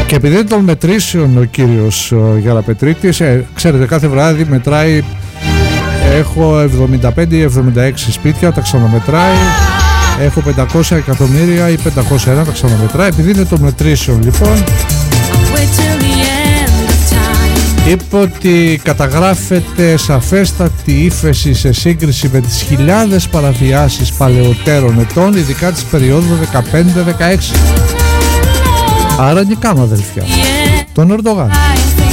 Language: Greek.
Και επειδή είναι των μετρήσεων ο κύριος Γεραπετρίτης, ξέρετε, κάθε βράδυ μετράει, έχω 75 ή 76 σπίτια, τα ξαναμετράει, έχω 500 εκατομμύρια ή 501, τα ξαναμετράει. Επειδή είναι των μετρήσεων λοιπόν, είπε ότι καταγράφεται σαφέστατη ύφεση σε σύγκριση με τις χιλιάδες παραβιάσεις παλαιότερων ετών, ειδικά της περίοδου 15-16. Άρα νικάμε, αδελφιά, τον Ερντογάν.